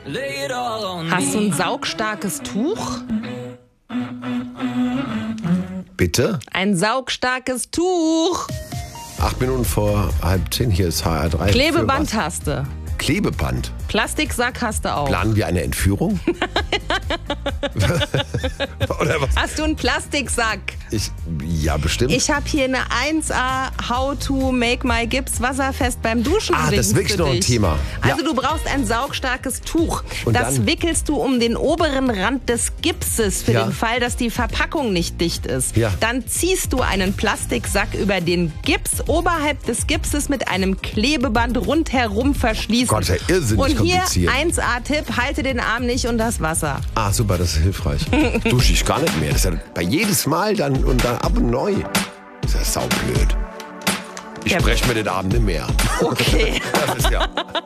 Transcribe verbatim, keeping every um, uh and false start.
Hast du ein saugstarkes Tuch? Bitte? Ein saugstarkes Tuch. Acht Minuten vor halb zehn, hier ist H R drei. Klebeband hast du. Klebeband. Plastiksack hast du auch. Planen wir eine Entführung? Oder was? Hast du einen Plastiksack? Ich, ja, bestimmt. Ich habe hier eine eins A How to make my Gips wasserfest beim Duschen. Ah, das ist wirklich noch ein Thema. Also Ja. du brauchst ein saugstarkes Tuch. Und das dann? wickelst du um den oberen Rand des Gipses für Ja. den Fall, dass die Verpackung nicht dicht ist. Ja. Dann ziehst du einen Plastiksack über den Gips, oberhalb des Gipses mit einem Klebeband rundherum verschließen. Gott, das ist ja irrsinnig Und hier kompliziert. eins A Tipp, halte den Arm nicht und das Wasser. Ah, super, das ist hilfreich. Dusche ich gar nicht mehr. Das ist ja bei jedes Mal dann und dann ab und neu. Das ist ja saublöd. Ich Ja. breche mir den Abend nicht mehr. Okay. Das ist ja...